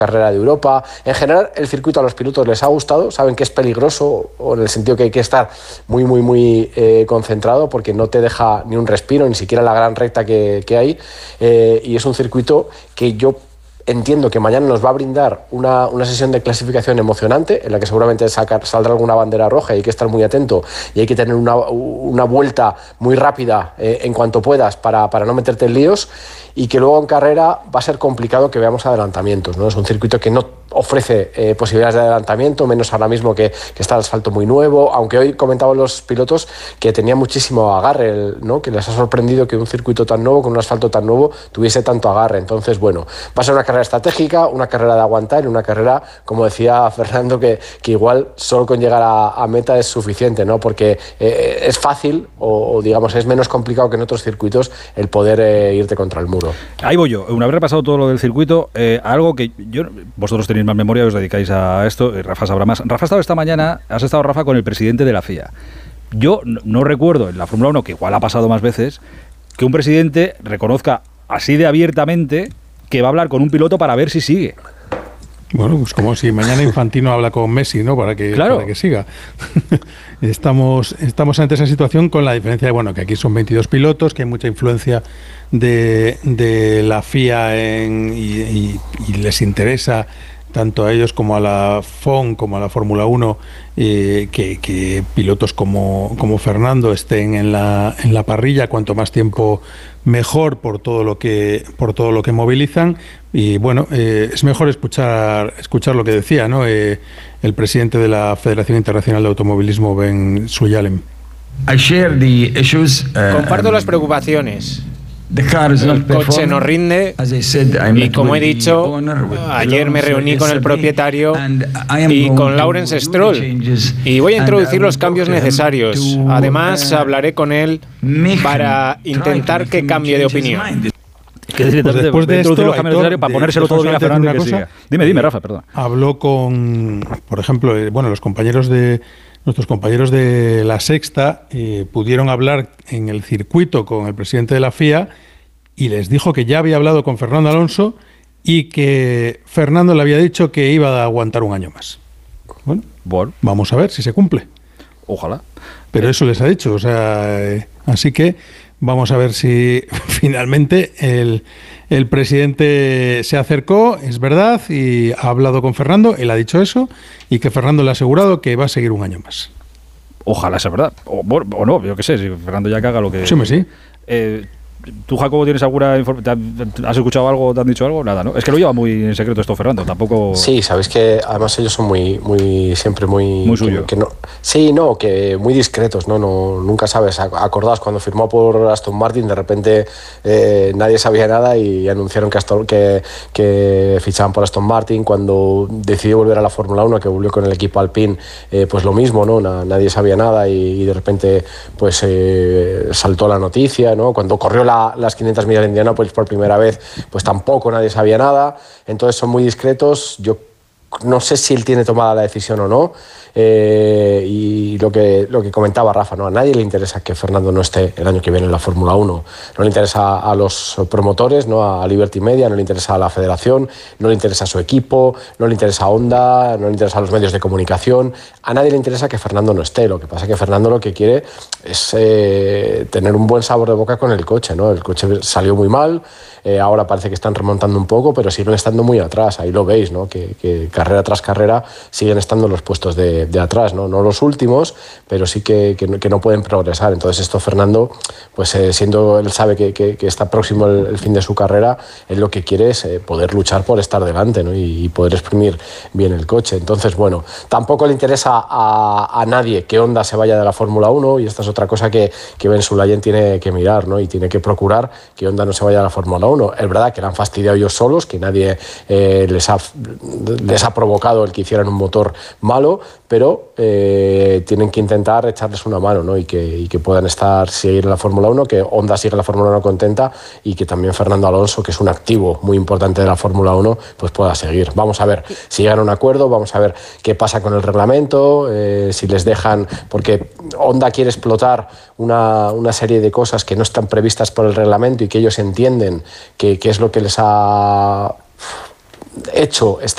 carrera de Europa. En general, el circuito a los pilotos les ha gustado, saben que es peligroso, o en el sentido que hay que estar muy concentrado, porque no te deja ni un respiro, ni siquiera la gran recta que hay, y es un circuito que yo entiendo que mañana nos va a brindar una sesión de clasificación emocionante, en la que seguramente saldrá alguna bandera roja y hay que estar muy atento y hay que tener una vuelta muy rápida en cuanto puedas para no meterte en líos, y que luego en carrera va a ser complicado que veamos adelantamientos, ¿no? Es un circuito que no ofrece posibilidades de adelantamiento, menos ahora mismo que está el asfalto muy nuevo, aunque hoy comentaban los pilotos que tenía muchísimo agarre, ¿no? Que les ha sorprendido que un circuito tan nuevo, con un asfalto tan nuevo, tuviese tanto agarre. Entonces, bueno, va a ser una carrera estratégica, una carrera de aguantar y una carrera, como decía Fernando, que igual solo con llegar a meta es suficiente, ¿no? Porque es fácil o digamos es menos complicado que en otros circuitos el poder irte contra el muro. Ahí voy yo. Una vez repasado todo lo del circuito, algo que vosotros tenéis más memoria, os dedicáis a esto, Rafa sabrá más. Rafa ha estado esta mañana, has estado, Rafa, con el presidente de la FIA. Yo no recuerdo en la Fórmula 1, que igual ha pasado más veces, que un presidente reconozca así de abiertamente que va a hablar con un piloto para ver si sigue. Bueno, pues como si mañana Infantino habla con Messi, ¿no? Para que siga. Estamos ante esa situación, con la diferencia de, bueno, que aquí son 22 pilotos, que hay mucha influencia de la FIA y les interesa tanto a ellos como a la FOM, como a la Fórmula 1, que pilotos como Fernando estén en la parrilla. Cuanto más tiempo mejor, por todo lo que movilizan. Y bueno, es mejor escuchar lo que decía, ¿no? El presidente de la Federación Internacional de Automovilismo, Ben Sulayem. Comparto las preocupaciones. El coche no rinde y, como he dicho, ayer me reuní con el propietario y con Lawrence Stroll y voy a introducir los cambios necesarios. Además, hablaré con él para intentar que cambie de opinión. Pues después de esto, para ponérselo todo bien a Fernando, que siga. Dime, Rafa, perdón. Habló con, por ejemplo, nuestros compañeros de La Sexta pudieron hablar en el circuito con el presidente de la FIA y les dijo que ya había hablado con Fernando Alonso y que Fernando le había dicho que iba a aguantar un año más. Bueno, vamos a ver si se cumple. Ojalá. Pero eso les ha dicho, o sea, así que vamos a ver si finalmente el presidente se acercó, es verdad, y ha hablado con Fernando, él ha dicho eso, y que Fernando le ha asegurado que va a seguir un año más. Ojalá sea verdad. O no, yo qué sé, si Fernando ya caga lo que... Sí. ¿Tú, Jacobo, tienes alguna información? ¿Has escuchado algo? ¿Te han dicho algo? Nada, ¿no? Es que lo lleva muy en secreto esto Fernando, tampoco... Sí, sabéis que además ellos son siempre muy suyo. Que muy discretos, ¿no? Nunca sabes. Acordaos, cuando firmó por Aston Martin, de repente nadie sabía nada y anunciaron que fichaban por Aston Martin. Cuando decidió volver a la Fórmula 1, que volvió con el equipo Alpine, pues lo mismo, ¿no? Nadie sabía nada y de repente pues saltó la noticia, ¿no? Cuando corrió las 500 millas de Indianápolis por primera vez, pues tampoco nadie sabía nada. Entonces son muy discretos. Yo no sé si él tiene tomada la decisión o no. Y lo que comentaba Rafa, ¿no? A nadie le interesa que Fernando no esté el año que viene en la Fórmula 1. No le interesa a los promotores, ¿no? A Liberty Media, no le interesa a la federación, no le interesa a su equipo, no le interesa a Honda, no le interesa a los medios de comunicación. A nadie le interesa que Fernando no esté. Lo que pasa es que Fernando lo que quiere es tener un buen sabor de boca con el coche, ¿no? El coche salió muy mal, ahora parece que están remontando un poco, pero siguen estando muy atrás. Ahí lo veis, ¿no? Que carrera tras carrera siguen estando en los puestos de atrás, ¿no? No los últimos, pero sí que no pueden progresar. Entonces esto Fernando, pues siendo él sabe que está próximo el fin de su carrera, él lo que quiere es poder luchar por estar delante, ¿no? Y poder exprimir bien el coche. Entonces, bueno, tampoco le interesa a nadie que Honda se vaya de la Fórmula 1, y esta es otra cosa que Ben Sulayem tiene que mirar, ¿no? Y tiene que procurar que Honda no se vaya de la Fórmula 1. Es verdad que le han fastidiado ellos solos, que nadie les ha provocado el que hicieran un motor malo, pero tienen que intentar echarles una mano, ¿no? Y que puedan seguir en la Fórmula 1, que Honda siga en la Fórmula 1 contenta, y que también Fernando Alonso, que es un activo muy importante de la Fórmula 1, pues pueda seguir. Vamos a ver si llegan a un acuerdo, vamos a ver qué pasa con el reglamento, si les dejan, porque Honda quiere explotar una serie de cosas que no están previstas por el reglamento y que ellos entienden que es lo que les ha hecho